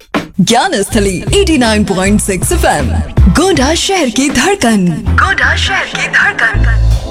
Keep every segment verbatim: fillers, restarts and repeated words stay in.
ज्ञान स्थली eighty nine point six FM, Gonda शहर की धड़कन। गोंडा शहर की धड़कन।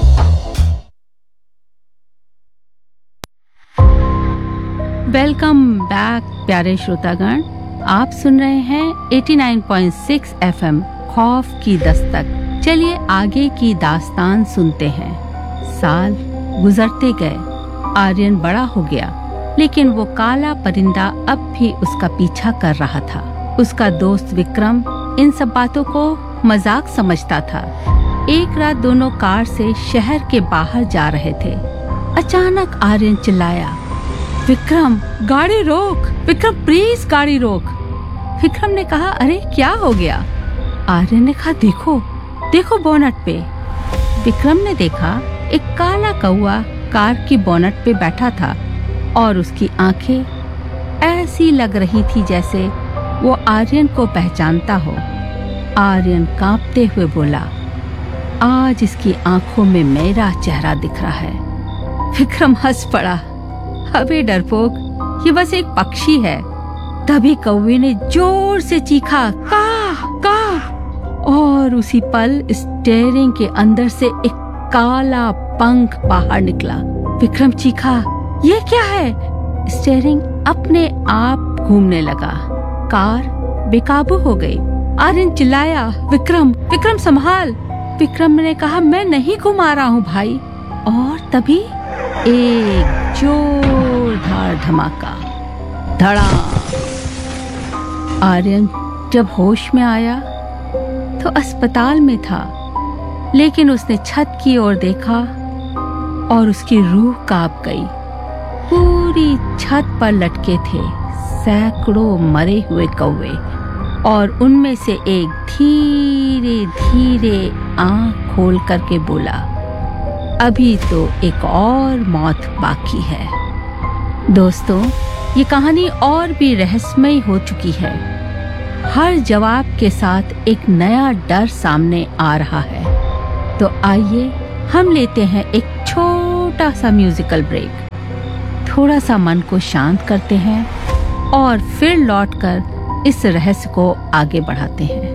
वेलकम बैक प्यारे श्रोतागण, आप सुन रहे हैं eighty nine point six FM खौफ की दस्तक। चलिए आगे की दास्तान सुनते हैं। साल गुजरते गए, आर्यन बड़ा हो गया, लेकिन वो काला परिंदा अब भी उसका पीछा कर रहा था। उसका दोस्त विक्रम इन सब बातों को मजाक समझता था। एक रात दोनों कार से शहर के बाहर जा रहे थे। अचानक आर्यन चिल्लाया, विक्रम गाड़ी रोक, विक्रम प्लीज गाड़ी रोक। विक्रम ने कहा, अरे क्या हो गया? आर्यन ने कहा, देखो देखो बोनट पे। विक्रम ने देखा एक काला कौवा कार की बोनट पे बैठा था और उसकी आंखें ऐसी लग रही थी जैसे वो आर्यन को पहचानता हो। आर्यन कांपते हुए बोला, आज इसकी आंखों में मेरा चेहरा दिख रहा है। विक्रम हंस पड़ा, अबे डरपोक, ये बस एक पक्षी है। तभी कौवे ने जोर से चीखा, का का, और उसी पल स्टीयरिंग के अंदर से एक काला पंख बाहर निकला। विक्रम चीखा, ये क्या है? स्टीयरिंग अपने आप घूमने लगा। कार बेकाबू हो गई। आर्यन चिल्लाया, विक्रम विक्रम संभाल। विक्रम ने कहा, मैं नहीं घुमा रहा हूँ भाई। और तभी एक जोरदार धमाका, धड़ाम। आर्यन जब होश में आया तो अस्पताल में था, लेकिन उसने छत की ओर देखा और उसकी रूह कांप गई। पूरी छत पर लटके थे सैकड़ों मरे हुए कौवे, और उनमें से एक धीरे धीरे आंख खोल करके बोला, अभी तो एक और मौत बाकी है। दोस्तों, ये कहानी और भी रहस्यमय हो चुकी है। हर जवाब के साथ एक नया डर सामने आ रहा है। तो आइए हम लेते हैं एक छोटा सा म्यूजिकल ब्रेक, थोड़ा सा मन को शांत करते हैं और फिर लौटकर इस रहस्य को आगे बढ़ाते हैं।